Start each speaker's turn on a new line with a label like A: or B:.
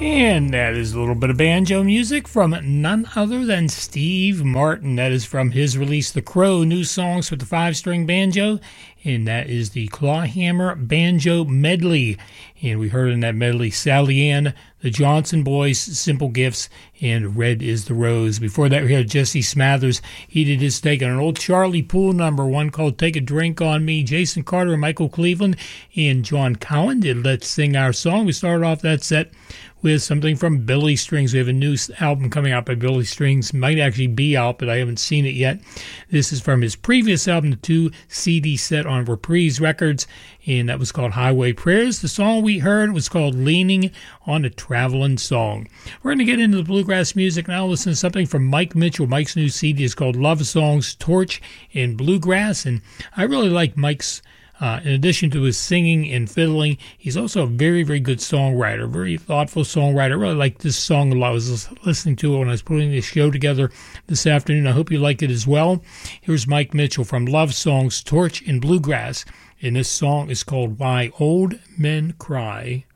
A: And that is a little bit of banjo music from none other than Steve Martin. That is from his release, The Crow, New Songs with the Five-String Banjo. And that is the Clawhammer Banjo Medley. And we heard in that medley Sally Ann, the Johnson Boys, Simple Gifts, and Red is the Rose. Before that, we had Jesse Smathers. He did his take on an old Charlie Poole number, one called Take a Drink on Me. Jason Carter and Michael Cleveland and John Cowan did Let's Sing Our Song. We started off that set with something from Billy Strings. We have a new album coming out by Billy Strings. Might actually be out, but I haven't seen it yet. This is from his previous album, the 2-CD set on Reprise Records, and that was called Highway Prayers. The song we heard was called Leaning on a Traveling Song. We're going to get into the bluegrass music now. Listen to something from Mike Mitchell. Mike's new CD is called Love Songs, Torch, and Bluegrass, and I really like Mike's in addition to his singing and fiddling, he's also a very, very good songwriter, very thoughtful songwriter. I really like this song a lot. I was listening to it when I was putting this show together this afternoon. I hope you like it as well. Here's Mike Mitchell from Love Songs, Torch, and Bluegrass. And this song is called Why Old Men Cry.